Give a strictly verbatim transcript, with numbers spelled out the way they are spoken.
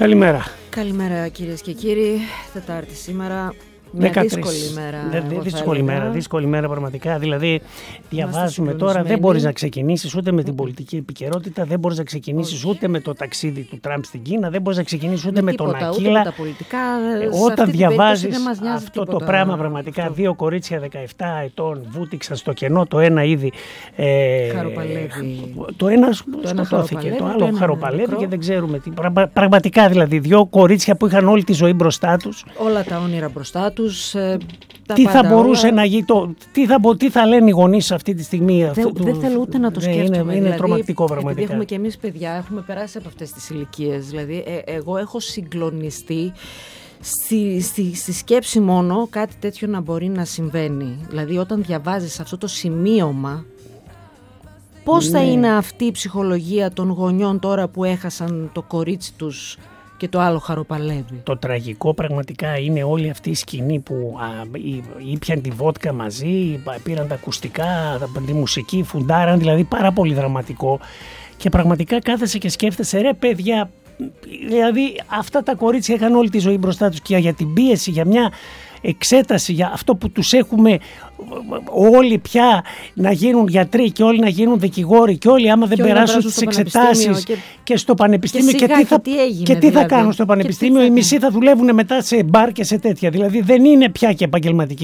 Καλημέρα. Καλημέρα κυρίες και κύριοι. Τετάρτη σήμερα. Μια δεκατρείς. Δύσκολη μέρα. Δε, δύσκολη μέρα, δύσκολη μέρα πραγματικά. Δηλαδή, διαβάζουμε τώρα, δεν μπορείς να ξεκινήσεις ούτε με την πολιτική επικαιρότητα, δεν μπορείς να ξεκινήσεις ούτε με το ταξίδι του Τραμπ στην Κίνα, δεν μπορείς να ξεκινήσεις ούτε με, με τίποτα, τον Ακίλα. Ούτε με τα πολιτικά. Όταν διαβάζεις αυτό τίποτα. Το πράγμα, πραγματικά αυτό. Δύο κορίτσια δεκαεπτά ετών βούτυξαν στο κενό, το ένα ήδη. Ε, χαροπαλεύει. Το ένα σκοτώθηκε, το άλλο χαροπαλεύει και δεν ξέρουμε τι. Πραγματικά δηλαδή, δύο κορίτσια που είχαν όλη τη ζωή μπροστά τους. Όλα τα όνειρα μπροστά τους. Ε, τι θα μπορούσε όλα... να γίνει, το, τι, θα, τι θα λένε οι γονείς αυτή τη στιγμή. Δεν δε θέλω ούτε να το σκέφτομαι. Είναι, είναι δηλαδή, τρομακτικό πραγματικά. Επειδή έχουμε και εμείς παιδιά, έχουμε περάσει από αυτές τις ηλικίες. Δηλαδή, ε, εγώ έχω συγκλονιστεί στη, στη, στη σκέψη μόνο κάτι τέτοιο να μπορεί να συμβαίνει. Δηλαδή, όταν διαβάζεις αυτό το σημείωμα, πώς ναι. θα είναι αυτή η ψυχολογία των γονιών τώρα που έχασαν το κορίτσι τους και το άλλο χαροπαλεύει. Το τραγικό πραγματικά είναι όλη αυτή η σκηνή που α, ήπιαν τη βότκα μαζί, πήραν τα ακουστικά, τη μουσική, φουντάραν, δηλαδή πάρα πολύ δραματικό και πραγματικά κάθεσαι και σκέφτεσαι, ρε παιδιά, δηλαδή αυτά τα κορίτσια είχαν όλη τη ζωή μπροστά τους και για την πίεση, για μια εξέταση, για αυτό που τους έχουμε όλοι πια να γίνουν γιατροί και όλοι να γίνουν δικηγόροι και όλοι άμα δεν και περάσουν στις εξετάσεις και, και στο πανεπιστήμιο και, και τι θα, και τι, έγινε, και τι δηλαδή. θα κάνουν στο πανεπιστήμιο, οι μισοί θα δουλεύουν μετά σε μπαρ και σε τέτοια, δηλαδή δεν είναι πια και επαγγελματική